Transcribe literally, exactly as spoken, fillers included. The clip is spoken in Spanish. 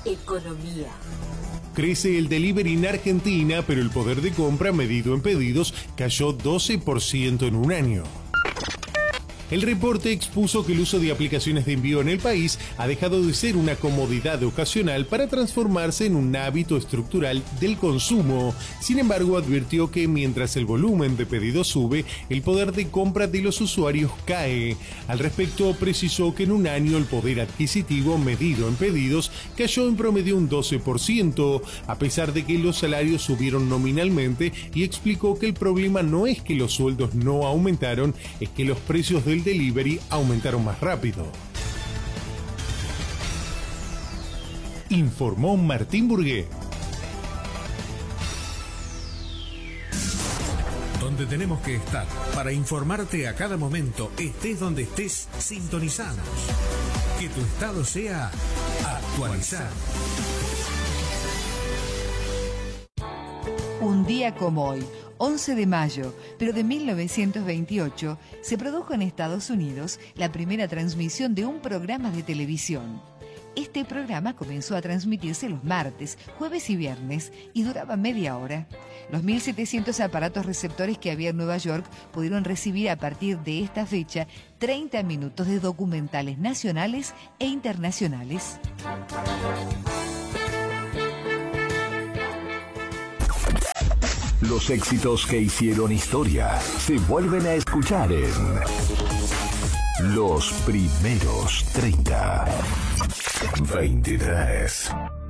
Economía. Crece el delivery en Argentina, pero el poder de compra medido en pedidos cayó doce por ciento en un año. El reporte expuso que el uso de aplicaciones de envío en el país ha dejado de ser una comodidad ocasional para transformarse en un hábito estructural del consumo. Sin embargo, advirtió que mientras el volumen de pedidos sube, el poder de compra de los usuarios cae. Al respecto, precisó que en un año el poder adquisitivo medido en pedidos cayó en promedio un doce por ciento, a pesar de que los salarios subieron nominalmente, y explicó que el problema no es que los sueldos no aumentaron, es que los precios del delivery aumentaron más rápido. Informó Martín Burgué. Donde tenemos que estar para informarte a cada momento, estés donde estés, sintonizanos. Que tu estado sea actualizado. Un día como hoy, once de mayo, pero de mil novecientos veintiocho, se produjo en Estados Unidos la primera transmisión de un programa de televisión. Este programa comenzó a transmitirse los martes, jueves y viernes y duraba media hora. Los mil setecientos aparatos receptores que había en Nueva York pudieron recibir a partir de esta fecha treinta minutos de documentales nacionales e internacionales. Los éxitos que hicieron historia se vuelven a escuchar en Los Primeros treinta. veintitrés.